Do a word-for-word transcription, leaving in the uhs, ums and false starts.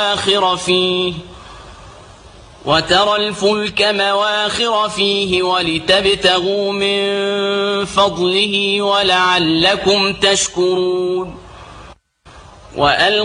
مواخر فيه وترى الفلك مواخر فيه ولتبتغوا من فضله ولعلكم تشكرون.